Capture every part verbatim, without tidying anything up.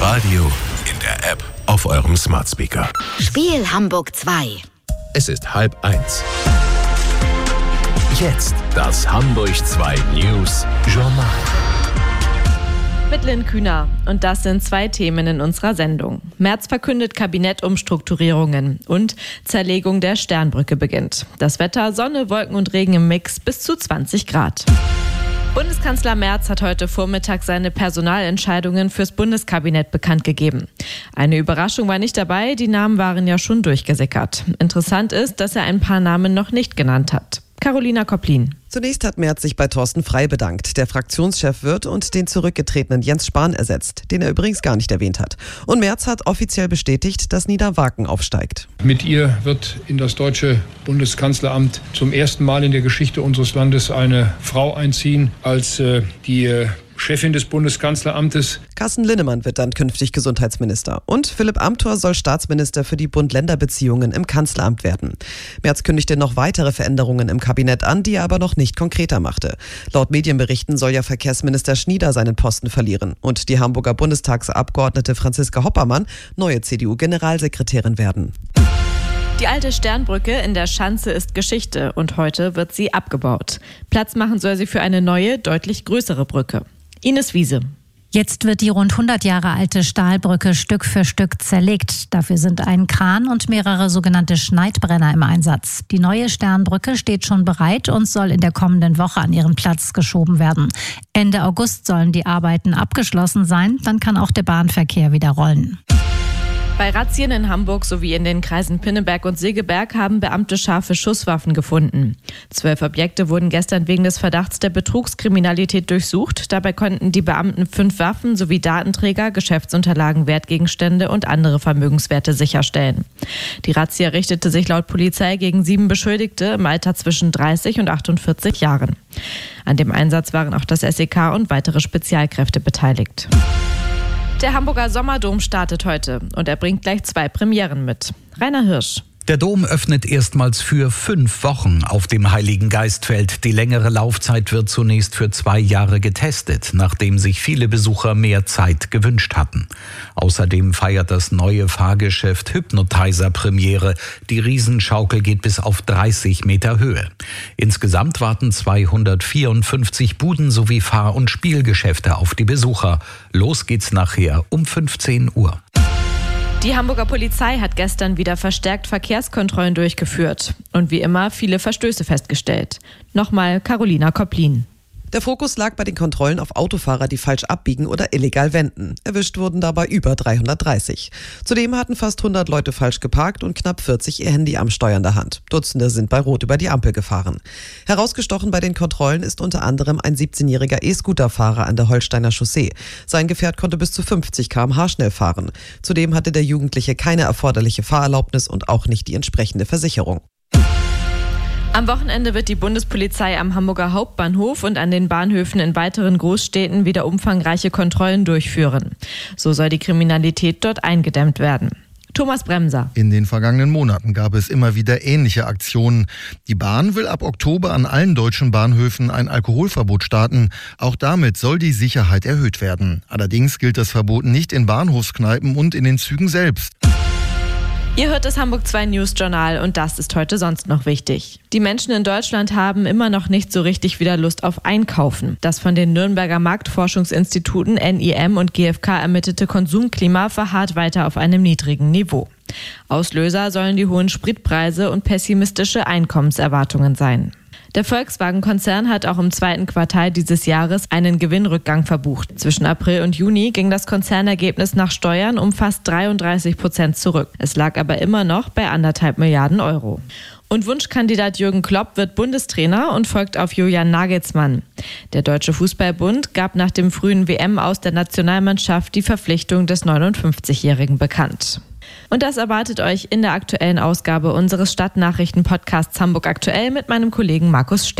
Radio, in der App, auf eurem Smart Speaker. Spiel Hamburg zwei. Es ist halb eins. Jetzt das Hamburg zwei News Journal. Mit Lynn Kühner. Und das sind zwei Themen in unserer Sendung. Merz verkündet Kabinettumstrukturierungen und Zerlegung der Sternbrücke beginnt. Das Wetter, Sonne, Wolken und Regen im Mix bis zu zwanzig Grad. Bundeskanzler Merz hat heute Vormittag seine Personalentscheidungen fürs Bundeskabinett bekannt gegeben. Eine Überraschung war nicht dabei, die Namen waren ja schon durchgesickert. Interessant ist, dass er ein paar Namen noch nicht genannt hat. Carolina Kopplin. Zunächst hat Merz sich bei Thorsten Frey bedankt, der Fraktionschef wird und den zurückgetretenen Jens Spahn ersetzt, den er übrigens gar nicht erwähnt hat. Und Merz hat offiziell bestätigt, dass Nina Waken aufsteigt. Mit ihr wird in das deutsche Bundeskanzleramt zum ersten Mal in der Geschichte unseres Landes eine Frau einziehen als äh, die äh, Chefin des Bundeskanzleramtes. Carsten Linnemann wird dann künftig Gesundheitsminister. Und Philipp Amthor soll Staatsminister für die Bund-Länder-Beziehungen im Kanzleramt werden. Merz kündigte noch weitere Veränderungen im Kabinett an, die er aber noch nicht konkreter machte. Laut Medienberichten soll ja Verkehrsminister Schnieder seinen Posten verlieren und die Hamburger Bundestagsabgeordnete Franziska Hoppermann neue C D U-Generalsekretärin werden. Die alte Sternbrücke in der Schanze ist Geschichte und heute wird sie abgebaut. Platz machen soll sie für eine neue, deutlich größere Brücke. Ines Wiese. Jetzt wird die rund hundert Jahre alte Stahlbrücke Stück für Stück zerlegt. Dafür sind ein Kran und mehrere sogenannte Schneidbrenner im Einsatz. Die neue Sternbrücke steht schon bereit und soll in der kommenden Woche an ihren Platz geschoben werden. Ende August sollen die Arbeiten abgeschlossen sein, dann kann auch der Bahnverkehr wieder rollen. Bei Razzien in Hamburg sowie in den Kreisen Pinneberg und Segeberg haben Beamte scharfe Schusswaffen gefunden. Zwölf Objekte wurden gestern wegen des Verdachts der Betrugskriminalität durchsucht. Dabei konnten die Beamten fünf Waffen sowie Datenträger, Geschäftsunterlagen, Wertgegenstände und andere Vermögenswerte sicherstellen. Die Razzia richtete sich laut Polizei gegen sieben Beschuldigte im Alter zwischen dreißig und achtundvierzig Jahren. An dem Einsatz waren auch das S E K und weitere Spezialkräfte beteiligt. Der Hamburger Sommerdom startet heute und er bringt gleich zwei Premieren mit. Rainer Hirsch. Der Dom öffnet erstmals für fünf Wochen auf dem Heiligen Geistfeld. Die längere Laufzeit wird zunächst für zwei Jahre getestet, nachdem sich viele Besucher mehr Zeit gewünscht hatten. Außerdem feiert das neue Fahrgeschäft Hypnotizer Premiere. Die Riesenschaukel geht bis auf dreißig Meter Höhe. Insgesamt warten zweihundertvierundfünfzig Buden sowie Fahr- und Spielgeschäfte auf die Besucher. Los geht's nachher um fünfzehn Uhr. Die Hamburger Polizei hat gestern wieder verstärkt Verkehrskontrollen durchgeführt und wie immer viele Verstöße festgestellt. Nochmal Carolina Kopplin. Der Fokus lag bei den Kontrollen auf Autofahrer, die falsch abbiegen oder illegal wenden. Erwischt wurden dabei über dreihundertdreißig. Zudem hatten fast hundert Leute falsch geparkt und knapp vierzig ihr Handy am Steuer in der Hand. Dutzende sind bei Rot über die Ampel gefahren. Herausgestochen bei den Kontrollen ist unter anderem ein siebzehnjähriger E-Scooter-Fahrer an der Holsteiner Chaussee. Sein Gefährt konnte bis zu fünfzig Kilometer pro Stunde schnell fahren. Zudem hatte der Jugendliche keine erforderliche Fahrerlaubnis und auch nicht die entsprechende Versicherung. Am Wochenende wird die Bundespolizei am Hamburger Hauptbahnhof und an den Bahnhöfen in weiteren Großstädten wieder umfangreiche Kontrollen durchführen. So soll die Kriminalität dort eingedämmt werden. Thomas Bremser. In den vergangenen Monaten gab es immer wieder ähnliche Aktionen. Die Bahn will ab Oktober an allen deutschen Bahnhöfen ein Alkoholverbot starten. Auch damit soll die Sicherheit erhöht werden. Allerdings gilt das Verbot nicht in Bahnhofskneipen und in den Zügen selbst. Ihr hört das Hamburg zwei News Journal und das ist heute sonst noch wichtig. Die Menschen in Deutschland haben immer noch nicht so richtig wieder Lust auf Einkaufen. Das von den Nürnberger Marktforschungsinstituten N I M und G f K ermittelte Konsumklima verharrt weiter auf einem niedrigen Niveau. Auslöser sollen die hohen Spritpreise und pessimistische Einkommenserwartungen sein. Der Volkswagen-Konzern hat auch im zweiten Quartal dieses Jahres einen Gewinnrückgang verbucht. Zwischen April und Juni ging das Konzernergebnis nach Steuern um fast dreiunddreißig Prozent zurück. Es lag aber immer noch bei anderthalb Milliarden Euro. Und Wunschkandidat Jürgen Klopp wird Bundestrainer und folgt auf Julian Nagelsmann. Der Deutsche Fußballbund gab nach dem frühen W M-Aus der Nationalmannschaft die Verpflichtung des neunundfünfzigjährigen bekannt. Und das erwartet euch in der aktuellen Ausgabe unseres Stadtnachrichten-Podcasts Hamburg aktuell mit meinem Kollegen Markus Steen.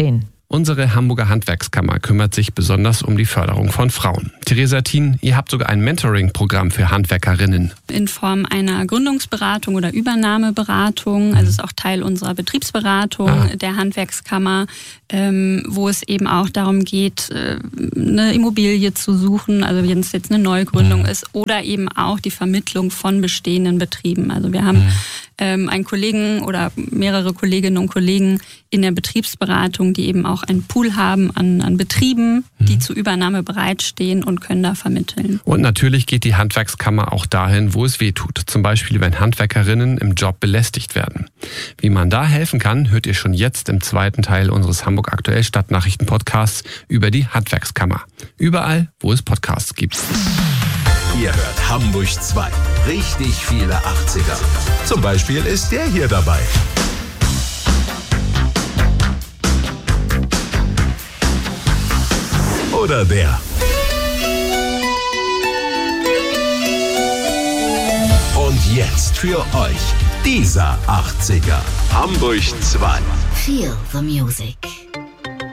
Unsere Hamburger Handwerkskammer kümmert sich besonders um die Förderung von Frauen. Theresa Thien, ihr habt sogar ein Mentoring-Programm für Handwerkerinnen. In Form einer Gründungsberatung oder Übernahmeberatung. Also es ist auch Teil unserer Betriebsberatung ah. der Handwerkskammer, ähm, wo es eben auch darum geht, äh, eine Immobilie zu suchen, also wenn es jetzt eine Neugründung mhm. ist, oder eben auch die Vermittlung von bestehenden Betrieben. Also wir haben mhm. ähm, einen Kollegen oder mehrere Kolleginnen und Kollegen in der Betriebsberatung, die eben auch einen Pool haben an, an Betrieben, mhm. die zur Übernahme bereitstehen und können da vermitteln. Und natürlich geht die Handwerkskammer auch dahin, wo es weh tut. Zum Beispiel, wenn Handwerkerinnen im Job belästigt werden. Wie man da helfen kann, hört ihr schon jetzt im zweiten Teil unseres Hamburg Aktuell Stadtnachrichten-Podcasts über die Handwerkskammer. Überall, wo es Podcasts gibt. Ihr hört Hamburg zwei. Richtig viele achtziger. Zum Beispiel ist der hier dabei. Oder der. Und jetzt für euch dieser achtziger. Hamburg zwei. Feel the music.